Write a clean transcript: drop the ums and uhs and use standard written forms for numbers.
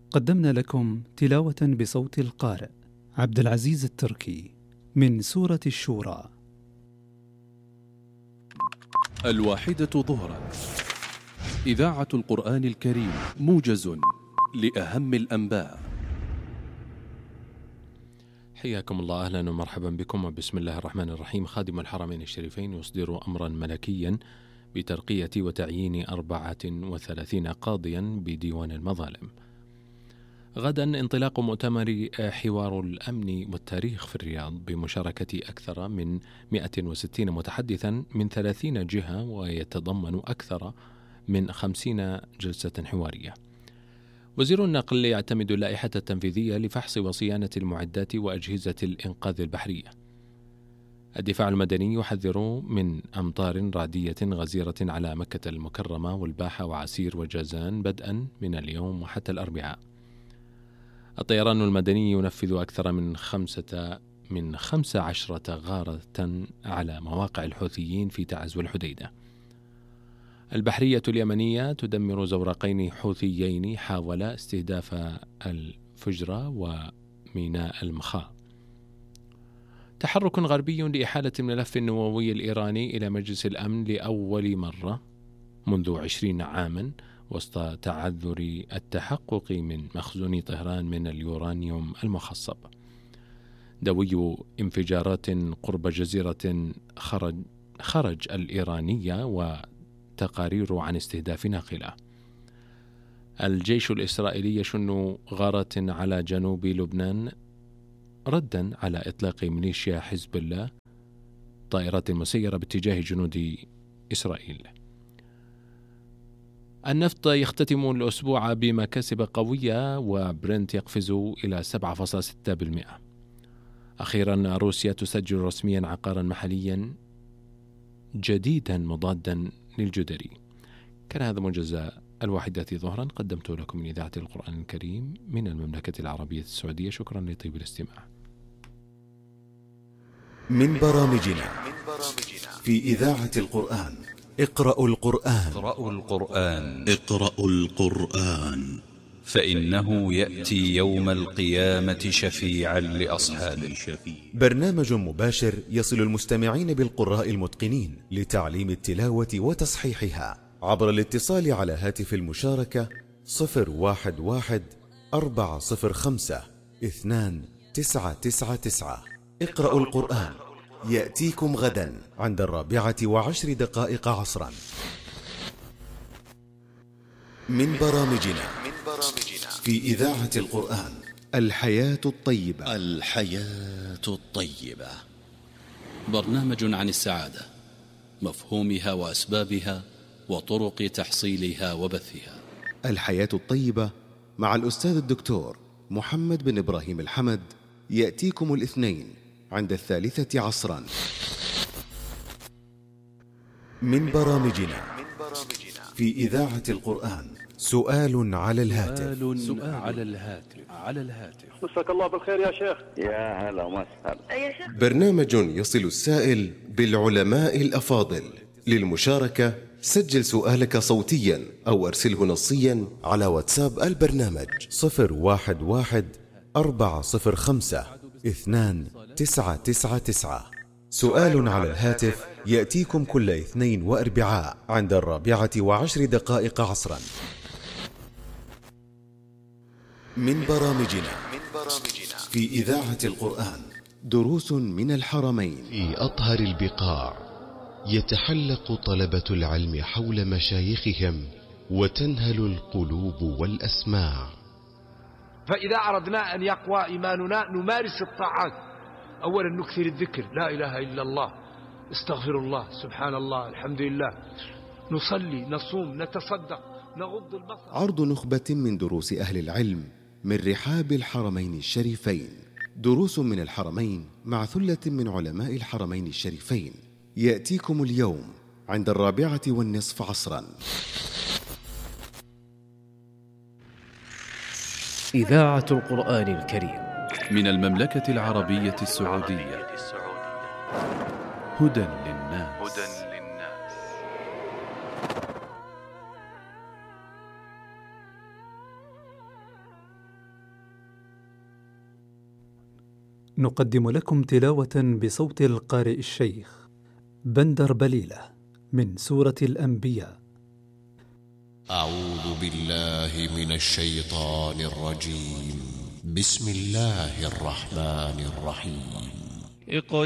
قدمنا لكم تلاوة بصوت القارئ عبد العزيز التركي من سورة الشورى. 1 ظهرا، إذاعة القرآن الكريم، موجز لأهم الأنباء. حياكم الله، أهلا ومرحبا بكم، وبسم الله الرحمن الرحيم. خادم الحرمين الشريفين يصدر أمرا ملكيا بترقية وتعيين 34 قاضيا بديوان المظالم. غدا انطلاق مؤتمر حوار الأمن والتاريخ في الرياض بمشاركة أكثر من 160 متحدثا من 30 جهة، ويتضمن أكثر من 50 جلسة حوارية. وزير النقل يعتمد اللائحة التنفيذية لفحص وصيانة المعدات وأجهزة الإنقاذ البحرية. الدفاع المدني يحذر من أمطار رعدية غزيرة على مكة المكرمة والباحة وعسير وجازان بدءا من اليوم وحتى الأربعاء. الطيران المدني ينفذ أكثر من 15 غارة على مواقع الحوثيين في تعز والحديدة. البحرية اليمنية تدمر زورقين حوثيين حاولا استهداف الفجرة وميناء المخاء. تحرك غربي لإحالة الملف النووي الإيراني إلى مجلس الأمن لأول مرة منذ 20 عاما، وسط تعذر التحقق من مخزون طهران من اليورانيوم المخصب. دوي انفجارات قرب جزيرة خرج الإيرانية وتقارير عن استهداف ناقلة. الجيش الإسرائيلي يشن غارة على جنوب لبنان ردا على إطلاق ميليشيا حزب الله طائرات مسيرة باتجاه جنود إسرائيل. النفط يختتم الأسبوع بمكاسب قوية، وبرنت يقفز إلى 7.6%. أخيرا روسيا تسجل رسميا عقارا محليا جديدا مضادا للجدري. كان هذا موجز 1 ظهرا، قدمت لكم من إذاعة القرآن الكريم من المملكة العربية السعودية. شكرا لطيب الاستماع. من برامجنا في إذاعة القرآن: اقرأوا القرآن فإنه يأتي يوم القيامة شفيعا لأصحابه. برنامج مباشر يصل المستمعين بالقراء المتقنين لتعليم التلاوة وتصحيحها عبر الاتصال على هاتف المشاركة 011-405-2999. اقرأوا القرآن يأتيكم غدا عند 4:10 عصرا. من برامجنا في إذاعة القرآن: الحياة الطيبة، برنامج عن السعادة، مفهومها وأسبابها وطرق تحصيلها وبثها. الحياة الطيبة مع الأستاذ الدكتور محمد بن إبراهيم الحمد، يأتيكم الاثنين عند 3 عصرا. من برامجنا في إذاعة القرآن: سؤال على الهاتف. مساك الله بالخير يا شيخ. يا هلا وسهلا. برنامج يصل السائل بالعلماء الأفاضل. للمشاركة سجل سؤالك صوتيا أو أرسله نصيا على واتساب البرنامج 011-405-2999. سؤال على الهاتف يأتيكم كل اثنين وأربعاء عند 4:10 عصرا. من برامجنا في إذاعة القرآن: دروس من الحرمين. في أطهر البقاع يتحلق طلبة العلم حول مشايخهم وتنهل القلوب والأسماع. فإذا أردنا أن يقوى إيماننا نمارس الطاعات. أولا نكثر الذكر، لا إله إلا الله، استغفر الله، سبحان الله، الحمد لله، نصلي، نصوم، نتصدق، نغض البصر. عرض نخبة من دروس أهل العلم من رحاب الحرمين الشريفين. دروس من الحرمين مع ثلة من علماء الحرمين الشريفين، يأتيكم اليوم عند 4:20 عصرا. إذاعة القرآن الكريم من المملكة العربية السعودية. هدى للناس. نقدم لكم تلاوة بصوت القارئ الشيخ بندر بليلة من سورة الأنبياء. أعوذ بالله من الشيطان الرجيم. بسم الله الرحمن الرحيم.